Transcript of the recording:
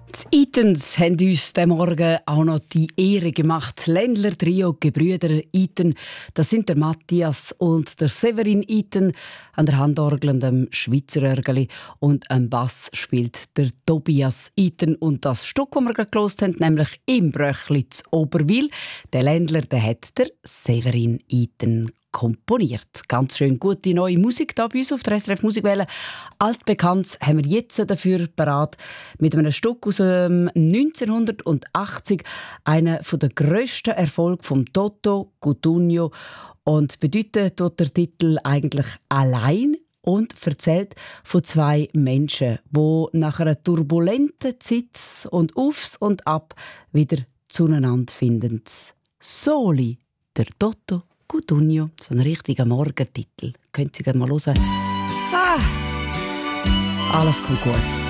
Die Itens haben uns diesen Morgen auch noch die Ehre gemacht. Das Ländler-Trio Gebrüder Iten, das sind der Matthias und der Severin Iten. An der Handorgel und dem Schweizer Örgeli und am Bass spielt der Tobias Iten. Und das Stück, das wir gerade gehört haben, nämlich «Im Bröchli zu Oberwil», der Ländler, der hat der Severin Iten komponiert. Ganz schön gute neue Musik hier bei uns auf der SRF Musikwelle. Altbekannt haben wir jetzt dafür parat mit einem Stück aus 1980, einer der grössten Erfolge von Toto Cutugno, und bedeutet dort der Titel eigentlich «Allein» und erzählt von zwei Menschen, die nach einer turbulenten Zeit und aufs und ab wieder zueinander finden. «Soli», der Toto Cutugno, so ein richtiger Morgentitel. Könnt ihr mal hören. Alles kommt gut.